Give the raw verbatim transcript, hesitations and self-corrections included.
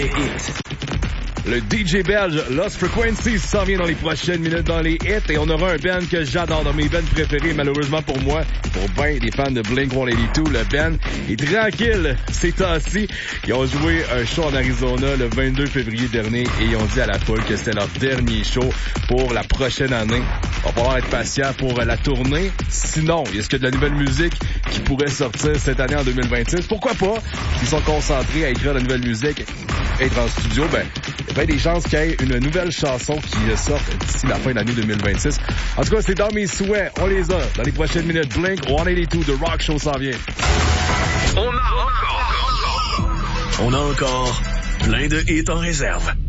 Le D J belge Lost Frequencies s'en vient dans les prochaines minutes dans les hits et on aura un band que j'adore, dans mes bands préférés, malheureusement pour moi, pour ben des fans de Blink one eighty-two, le band est tranquille ces temps-ci. Ils ont joué un show en Arizona le vingt-deux février dernier et ils ont dit à la foule que c'était leur dernier show pour la prochaine année. On va falloir être patient pour la tournée. Sinon, est-ce qu'il y a de la nouvelle musique qui pourrait sortir cette année en deux mille vingt-six? Pourquoi pas? Ils sont concentrés à écrire de la nouvelle musique, être en studio, ben, il y a bien des chances qu'il y ait une nouvelle chanson qui sorte d'ici la fin de l'année deux mille vingt-six. En tout cas, c'est dans mes souhaits. On les a dans les prochaines minutes. Blink one eighty-two, The Rock Show s'en vient. On a encore, on a encore plein de hits en réserve.